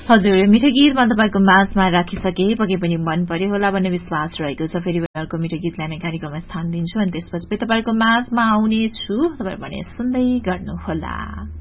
हजुर, मिठो गीतमा तपाईँको माझमा राखिसके पक्कै पनि मन पर्यो होला भन्ने विश्वास रहेको छ। फेरि अर्को मिठो गीतलाई नै कार्यक्रममा स्थान दिन्छु अनि त्यसपछि तपाईँको माझमा आउनेछु। तपाईँ भने सुन्दै गर्नुहोला।